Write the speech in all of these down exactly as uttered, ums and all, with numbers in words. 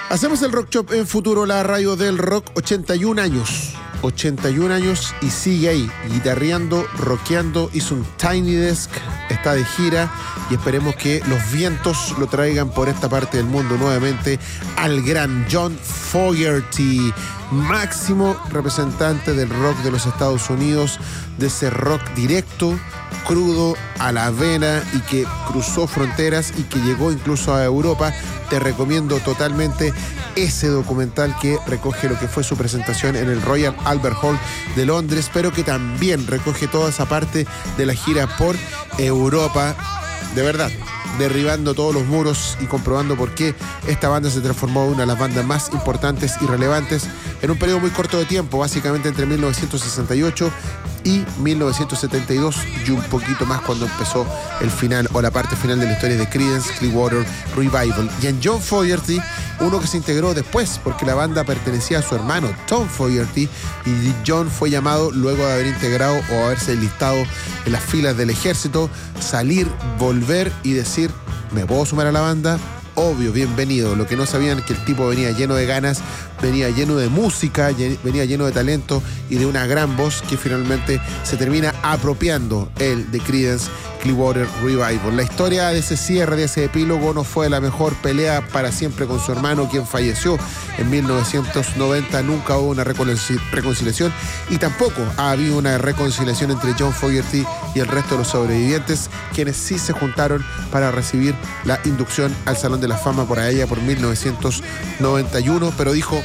Hacemos el Rock Shop en Futuro, la radio del rock. ochenta y un años. ochenta y un años y sigue ahí, guitarreando, rockeando. Hizo un Tiny Desk, está de gira y esperemos que los vientos lo traigan por esta parte del mundo nuevamente al gran John Fogerty, máximo representante del rock de los Estados Unidos, de ese rock directo, crudo, a la vena y que cruzó fronteras y que llegó incluso a Europa. Te recomiendo totalmente ese documental que recoge lo que fue su presentación en el Royal Albert Hall de Londres, pero que también recoge toda esa parte de la gira por Europa. De verdad, derribando todos los muros y comprobando por qué esta banda se transformó en una de las bandas más importantes y relevantes en un periodo muy corto de tiempo, básicamente entre mil novecientos sesenta y ocho y mil novecientos setenta y dos y un poquito más cuando empezó el final o la parte final de la historia de Creedence Clearwater Revival. Y en John Fogerty, uno que se integró después porque la banda pertenecía a su hermano Tom Fogerty, y John fue llamado luego de haber integrado o haberse enlistado en las filas del ejército, salir, volver y decir: ¿me puedo sumar a la banda? Obvio, bienvenido. Lo que no sabían es que el tipo venía lleno de ganas, venía lleno de música, venía lleno de talento y de una gran voz que finalmente se termina apropiando él de Creedence Clearwater Revival. La historia de ese cierre, de ese epílogo, no fue la mejor. Pelea para siempre con su hermano, quien falleció en mil novecientos noventa. Nunca hubo una reconcil- reconciliación y tampoco ha habido una reconciliación entre John Fogerty y el resto de los sobrevivientes, quienes sí se juntaron para recibir la inducción al Salón de la Fama por allá por mil novecientos noventa y uno, pero dijo: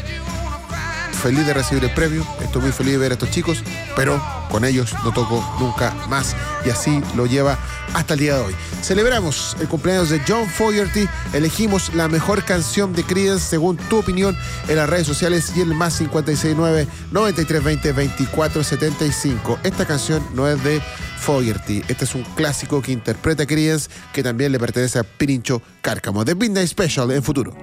feliz de recibir el premio, estoy muy feliz de ver a estos chicos, pero con ellos no toco nunca más. Y así lo lleva hasta el día de hoy. Celebramos el cumpleaños de John Fogerty, elegimos la mejor canción de Creedence según tu opinión en las redes sociales y en el más cincuenta y seis nueve, noventa y tres veinte, veinticuatro setenta y cinco. Esta canción no es de Fogerty, este es un clásico que interpreta Creedence, que también le pertenece a Pirincho Cárcamo. The Midnight Special en Futuro.